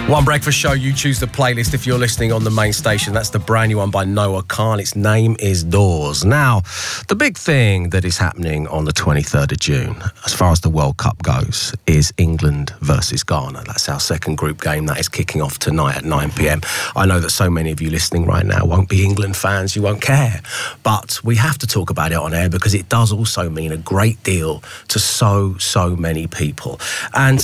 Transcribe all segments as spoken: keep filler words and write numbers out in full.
One Breakfast Show, you choose the playlist if you're listening on the main station. That's the brand new one by Noah Khan. Its name is Doors. Now, the big thing that is happening on the twenty-third of June, as far as the World Cup goes, is England versus Ghana. That's our second group game that is kicking off tonight at nine p.m. I know that so many of you listening right now won't be England fans, you won't care. But we have to talk about it on air because it does also mean a great deal to so, so many people. And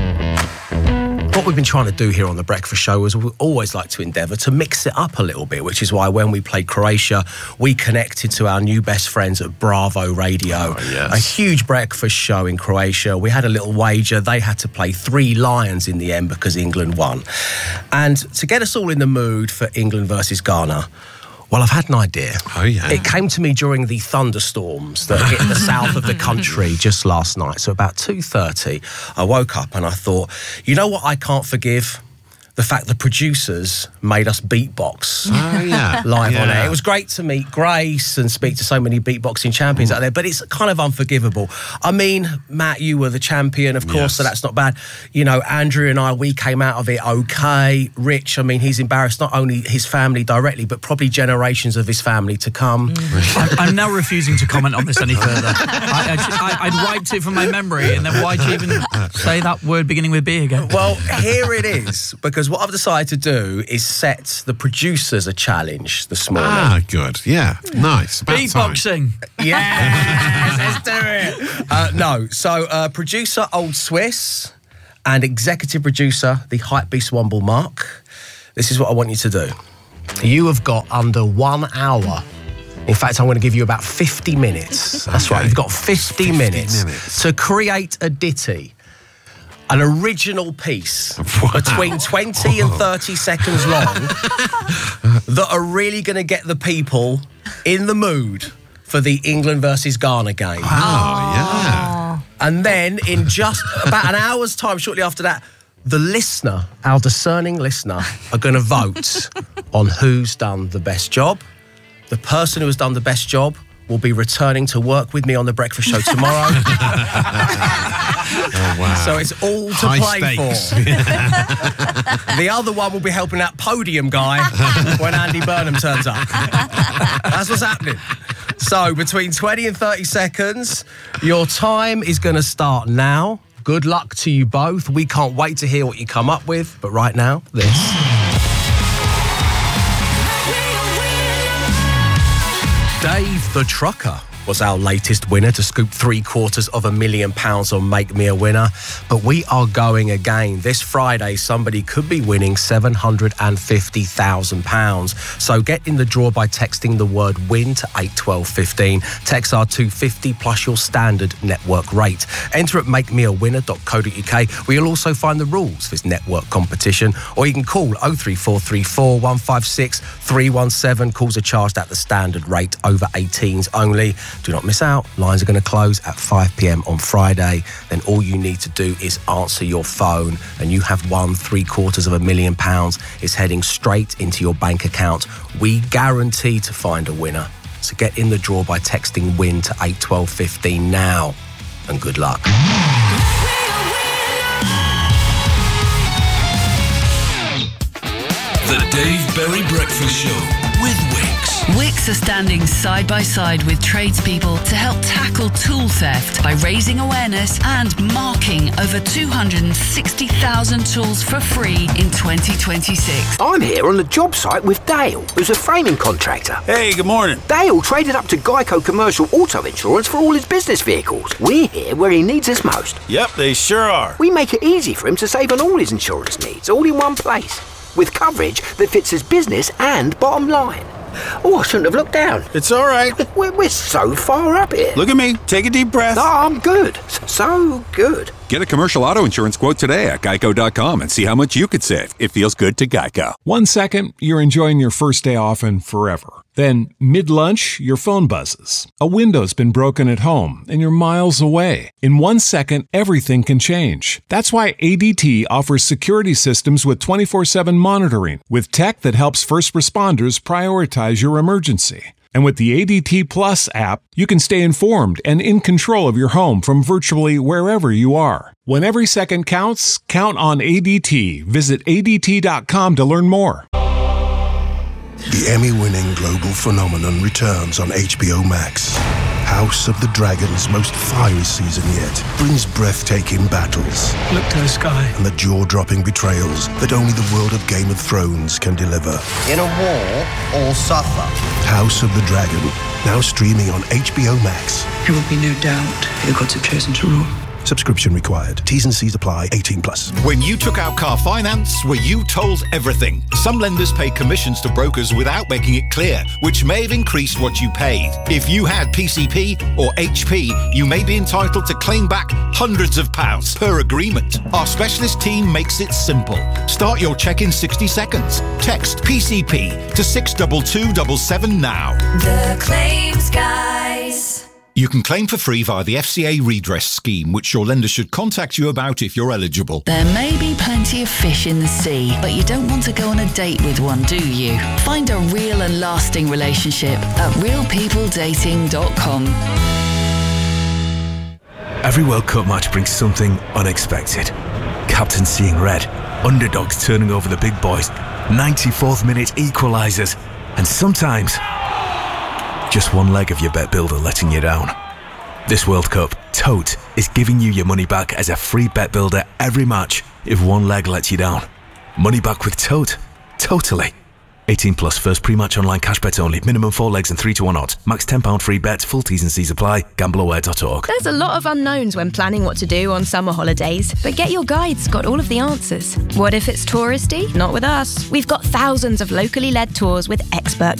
what we've been trying to do here on The Breakfast Show is we always like to endeavour to mix it up a little bit, which is why when we played Croatia, we connected to our new best friends at Bravo Radio. Oh, yes. A huge breakfast show in Croatia. We had a little wager. They had to play three Lions in the end because England won. And to get us all in the mood for England versus Ghana, well, I've had an idea. Oh, yeah. It came to me during the thunderstorms that hit the south of the country just last night. So about two thirty, I woke up and I thought, you know what I can't forgive? The fact the producers made us beatbox oh, yeah. live yeah. on air. It was great to meet Grace and speak to so many beatboxing champions out there, but it's kind of unforgivable. I mean, Matt, you were the champion, of course, yes. so that's not bad. You know, Andrew and I, we came out of it okay. Rich, I mean, he's embarrassed not only his family directly, but probably generations of his family to come. I'm, I'm now refusing to comment on this any further. I, I, I'd wiped it from my memory, and then why'd you even say that word beginning with B again? Well, here it is, because what I've decided to do is set the producers a challenge this morning. Ah, good. Yeah, nice. About Beatboxing. Yes, let's do it. Uh, no, so uh, producer Old Swiss and executive producer, the Hypebeast Womble Mark. This is what I want you to do. You have got under one hour. In fact, I'm going to give you about fifty minutes. That's Okay. right, you've got fifty, fifty minutes, minutes to create a ditty. An original piece Wow. between twenty and thirty seconds long that are really going to get the people in the mood for the England versus Ghana game. Oh, yeah. And then in just about an hour's time, shortly after that, the listener, our discerning listener, are going to vote on who's done the best job. The person who has done the best job will be returning to work with me on The Breakfast Show tomorrow. Oh, wow. So it's all to High play stakes. for. The other one will be helping that podium guy when Andy Burnham turns up. That's what's happening. So between twenty and thirty seconds, your time is going to start now. Good luck to you both. We can't wait to hear what you come up with. But right now, this. Dave the Trucker was our latest winner to scoop three quarters of a million pounds on Make Me a Winner. But we are going again. This Friday, somebody could be winning seven hundred fifty thousand pounds. So get in the draw by texting the word WIN to eight twelve fifteen. Text our two fifty plus your standard network rate. Enter at make me a winner dot co dot uk, where you'll also find the rules for this network competition. Or you can call oh three four three four, one five six, three one seven. Calls are charged at the standard rate, over eighteens only. Do not miss out. Lines are going to close at five p.m. on Friday. Then all you need to do is answer your phone and you have won three quarters of a million pounds. It's heading straight into your bank account. We guarantee to find a winner. So get in the draw by texting WIN to eight twelve fifteen now. And good luck. The Dave Berry Breakfast Show with Wix. Wix are standing side by side with tradespeople to help tackle tool theft by raising awareness and marking over two hundred sixty thousand tools for free in twenty twenty-six. I'm here on the job site with Dale, who's a framing contractor. Hey, good morning. Dale traded up to Geico Commercial Auto Insurance for all his business vehicles. We're here where he needs us most. Yep, they sure are. We make it easy for him to save on all his insurance needs, all in one place, with coverage that fits his business and bottom line. Oh, I shouldn't have looked down. It's all right. We're, we're so far up here. Look at me. Take a deep breath. Oh, I'm good. So good. Get a commercial auto insurance quote today at geico dot com and see how much you could save. It feels good to Geico. One second, you're enjoying your first day off and forever. Then, mid-lunch, your phone buzzes. A window's been broken at home and you're miles away. In one second, everything can change. That's why A D T offers security systems with twenty-four seven monitoring, with tech that helps first responders prioritize your emergency. And with the A D T Plus app, you can stay informed and in control of your home from virtually wherever you are. When every second counts, count on A D T. Visit A D T dot com to learn more. The Emmy-winning global phenomenon returns on H B O Max. House of the Dragon's most fiery season yet brings breathtaking battles. Look to the sky. And the jaw-dropping betrayals that only the world of Game of Thrones can deliver. In a war, all suffer. House of the Dragon, now streaming on H B O Max. There will be no doubt who the gods have chosen to rule. Subscription required. T's and C's apply. eighteen plus. When you took out car finance, were you told everything? Some lenders pay commissions to brokers without making it clear, which may have increased what you paid. If you had P C P or H P, you may be entitled to claim back hundreds of pounds per agreement. Our specialist team makes it simple. Start your check in sixty seconds. Text P C P to six two two seven seven now. The Claims Guys. You can claim for free via the F C A redress scheme, which your lender should contact you about if you're eligible. There may be plenty of fish in the sea, but you don't want to go on a date with one, do you? Find a real and lasting relationship at real people dating dot com. Every World Cup match brings something unexpected. Captains seeing red, underdogs turning over the big boys, ninety-fourth minute equalisers, and sometimes just one leg of your bet builder letting you down. This World Cup, Tote is giving you your money back as a free bet builder every match if one leg lets you down. Money back with Tote. Totally. eighteen plus, first pre-match online cash bet only. Minimum four legs and three to one odds. Max ten pounds free bet. Full T's and C's apply. gamble aware dot org. There's a lot of unknowns when planning what to do on summer holidays, but Get Your Guide's got all of the answers. What if it's touristy? Not with us. We've got thousands of locally led tours with expert